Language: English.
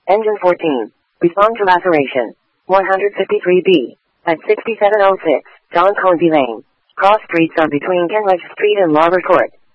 Engine 14. Respond to laceration. 153B. At 6706, Don Conby Lane. Cross streets are between Kenledge Street and Larbert Court.